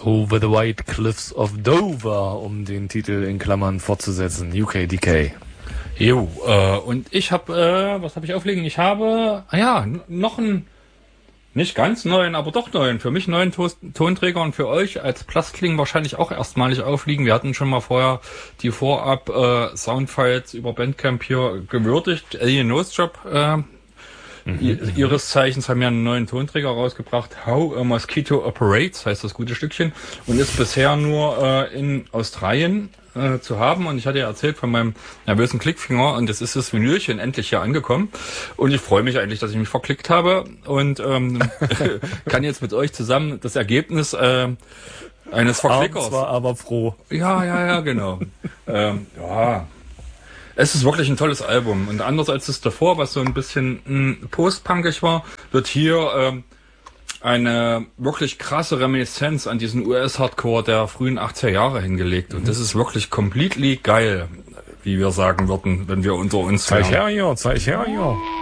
Over the White Cliffs of Dover, um den Titel in Klammern fortzusetzen. UKDK. Jo, und ich habe, was habe ich auflegen? Ich habe, noch einen, nicht ganz neuen, aber doch neuen, für mich neuen Tonträger und für euch als Plasklingen wahrscheinlich auch erstmalig aufliegen. Wir hatten schon mal vorher die Vorab Soundfiles über Bandcamp hier gewürdigt. Alien Nose Job, ihres Zeichens haben ja einen neuen Tonträger rausgebracht. How a Mosquito Operates heißt das gute Stückchen und ist bisher nur in Australien zu haben. Und ich hatte ja erzählt von meinem nervösen Klickfinger und jetzt ist das Vinylchen endlich hier angekommen. Und ich freue mich eigentlich, dass ich mich verklickt habe und kann jetzt mit euch zusammen das Ergebnis eines Verklickers. War aber froh. Ja, genau. Es ist wirklich ein tolles Album. Und anders als das davor, was so ein bisschen postpunkig war, wird hier eine wirklich krasse Reminiszenz an diesen US-Hardcore der frühen 80er Jahre hingelegt. Und das ist wirklich completely geil, wie wir sagen würden, wenn wir unter uns Zeig her, ja.